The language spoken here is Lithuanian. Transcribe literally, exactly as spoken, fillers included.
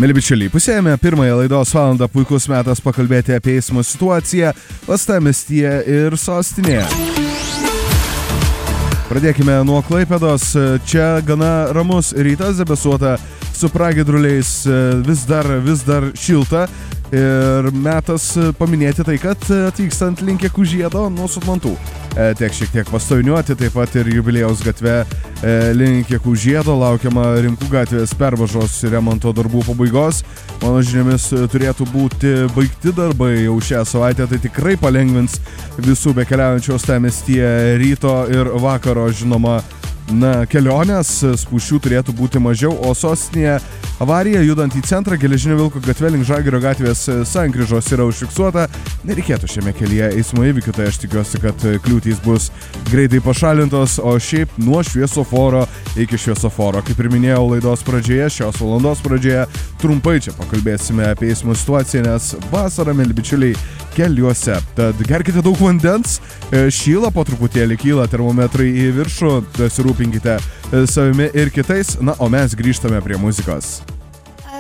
Mieli bičiuliai, pusėjame pirmąją laidos valandą, puikus metas pakalbėti apie eismo situaciją uostamiestyje ir sostinėje. Pradėkime nuo Klaipėdos. Čia gana ramus rytas, debesuota su pragiedruliais, vis dar, vis dar šilta. Ir metas paminėti tai, kad atvykstant link Jakų žiedo nuo Sutmantų. Tiek šiek tiek pastoviniuoti, taip pat ir Jubiliejaus gatve link Jakų žiedo laukiama Rimkų gatvės pervažos remonto darbų pabaigos. Mano žiniomis turėtų būti baigti darbai jau šią savaitę, tai tikrai palengvins visų bekeliaujančių uostamiestyje ryto ir vakaro, žinoma, na, kelionės, spūsčių turėtų būti mažiau, o sostinėje avarija judant į centrą Geležinio Vilko gatve link Žalgirio gatvės sankryžos yra užfiksuota. Nereikėtų šiame kelyje eismo įvykių, tai aš tikiuosi, kad kliūtys bus greitai pašalintos, o šiaip nuo šviesoforo iki šviesoforo. Kaip ir minėjau laidos pradžioje, šios valandos pradžioje, trumpai čia pakalbėsime apie eismo situaciją, nes vasara, mieli bičiuliai, keliuose. Tad gerkite daug vandens, šyla po truputėlį, kyla termometrai į viršų, pasirūpinkite savimi ir kitais, na, o mes grįžtame prie muzikos.